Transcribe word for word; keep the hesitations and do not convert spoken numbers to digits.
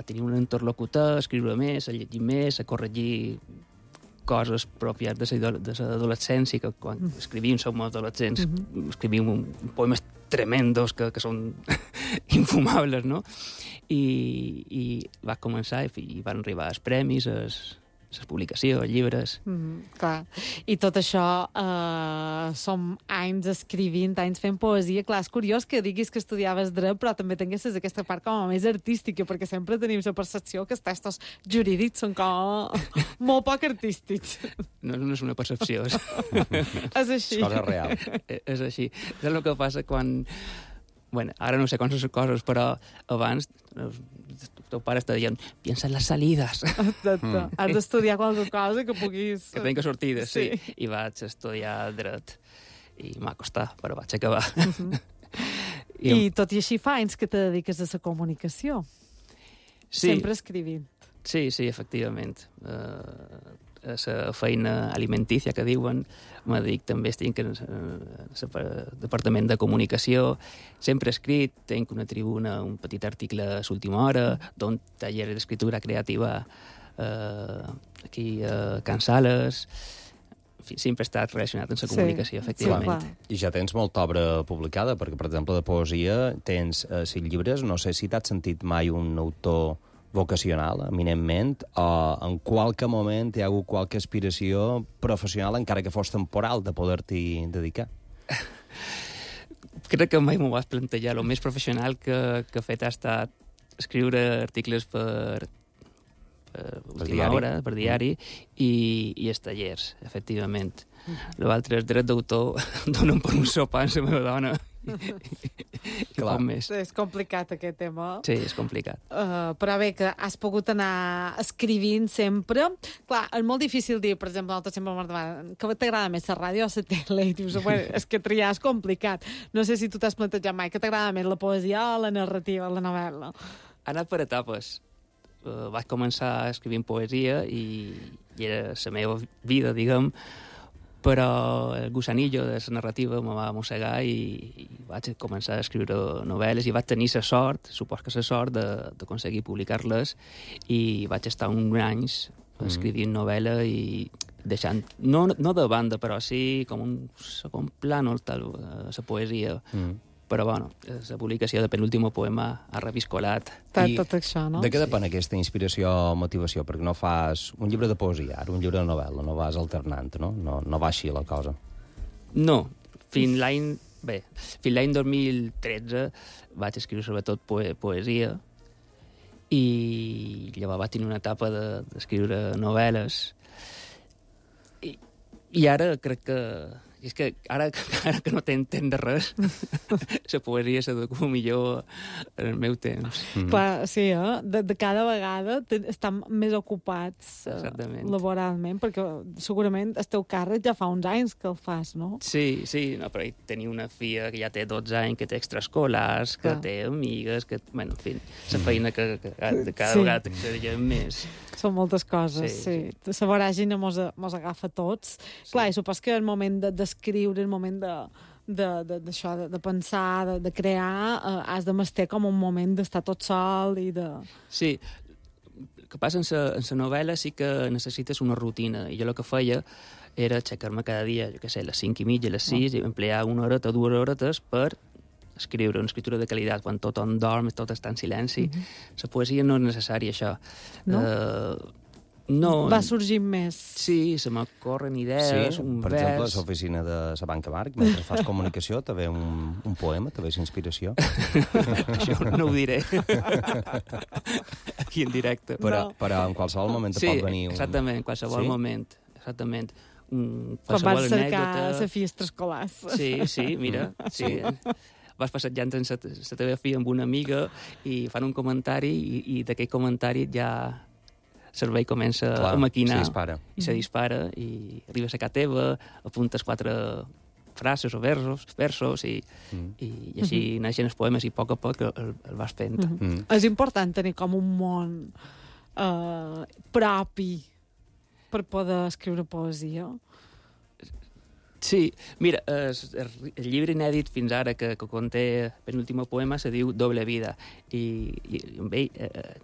tenir un interlocutor, a escriure més, a llegir més, a corregir coses pròpies de l'adolescència, que quan mm. escrivim som adolescents, mm-hmm. escrivim un, poemes tremendos que, que són infumables, no? I, i va començar i, i van arribar els premis, els, les publicacions, els llibres... Mm, clar. I tot això eh, som anys escrivint, anys fent poesia. Clar, és curiós que diguis que estudiaves dret, però també tinguessis aquesta part com a més artística, perquè sempre tenim la percepció que els textos jurídics són com molt poc artístics. No, no és una percepció. És, és així. És cosa real. És així. És el que passa quan... Bueno, ara no sé com són les coses, però abans el teu pare està dient piensa en les salides. Exacte. Mm. Has d'estudiar qualque cosa que puguis... Que tinc sortides, sí. sí. I vaig estudiar dret. I m'ha costat, però vaig acabar. Uh-huh. I, I tot i així fa anys que te dediques a la comunicació. Sí. Sempre escrivint. Sí, sí, efectivament. Uh, la feina alimentícia que diuen, me dic, també estic en el departament de comunicació, sempre he escrit, tinc una tribuna, un petit article a l'última hora, d'un taller d'escriptura creativa eh, aquí a Can Sales. En fi, sempre he estat relacionat amb la comunicació, sí, efectivament. Sí, I ja tens molta obra publicada, perquè, per exemple, de poesia tens eh, cinc llibres. No sé si t'has sentit mai un autor vocacional, eminentment, o en qualque moment hi ha hagut qualque aspiració professional, encara que fos temporal, de poder-t'hi dedicar? Crec que mai m'ho vas plantejar. El més professional que, que he fet ha estat escriure articles per, per, per diari, hora, per diari mm. i, i els tallers, efectivament. Mm. L'altre és dret d'autor, donen per un sopar amb la meva dona. Clar. Més. És complicat aquest tema. Sí, és complicat. Uh, però bé, que has pogut anar escrivint sempre. Clar, és molt difícil dir, per exemple, nosaltres sempre m'ho demanen, que t'agrada més la ràdio o la tele? I dius, bueno, és que triar és complicat. No sé si tu t'has plantejat mai que t'agrada més la poesia o la narrativa, la novel·la. Ha anat per etapes. Uh, vaig començar escrivint poesia i, i era la meva vida, diguem, però el gusanillo de la narrativa me va mossegar i, i vaig començar a escriure novel·les i vaig tenir la sort, supos que la sort, d'aconseguir publicar-les i vaig estar uns anys escrivint mm. novel·la i deixant, no, no de banda, però sí com un segon plànol, tal, la poesia. Mm. Però, bueno, la publicació de penúltimo poema ha reviscolat. I tot això, no? De què depèn sí. aquesta inspiració o motivació? Perquè no fas un llibre de poesia, ara un llibre de novel·la, no vas alternant, no? No, no va així la cosa. No, fins l'any... Bé, fins l'any dos mil tretze vaig escriure sobretot poe poesia i llavors vaig tenir una etapa d'escriure de, novel·les i, i ara crec que és que ara, ara que no t'entén de res, la poesia s'adequa millor en el meu temps. Mm. Clar, sí, eh? De, de cada vegada estan més ocupats eh, laboralment, perquè segurament el teu càrrec ja fa uns anys que el fas, no? Sí, sí, no, però tenia una filla que ja té dotze anys, que té extraescolars, que Clar. té amigues, que, bueno, en fi, la feina que, que de cada sí. vegada t'excedeix més. Són moltes coses, sí. sí. La voràgina mos, mos agafa tots. Sí. Clar, i supos que el moment d'escriure, el moment de, de, de, d'això, de, de pensar, de, de crear, eh, has de mestir com un moment d'estar tot sol i de... Sí, el que passa en la novel·la sí que necessites una rutina, i jo el que feia era aixecar-me cada dia, jo què sé, a les cinc i mitja, a les sis, oh. i emplear una horeta, dues horetes per escriure una escriptura de qualitat, quan tothom dorm, tot està en silenci. Mm-hmm. La poesia no és necessària, això. No? Uh, no. Va sorgint més. Sí, se m'ocorren idees, sí, un per vers... exemple, a l'oficina de la Banca Marc, mentre fas comunicació, te ve un, un poema, te ve inspiració. Això no ho diré. Aquí en directe. Però, no. però en qualsevol moment te sí, pot venir un... Sí, exactament, en qualsevol sí? moment. Exactament. Un, quan vas cercar la fiestra escolar. Sí, sí, mira, sí. Vas passejant amb la teva filla amb una amiga i fan un comentari i, i d'aquell comentari ja el cervell comença Clar, a maquinar. Se dispara. I se dispara i arribes a casa teva, apuntes quatre frases o versos, versos i, mm. i, i així mm-hmm. naixen els poemes i a poc a poc el, el vas fent. Mm-hmm. Mm. És important tenir com un món uh, propi per poder escriure poesia. Sí, mira, el, el llibre inèdit fins ara que, que conté penúltim poema se diu Doble vida i, i amb ell eh,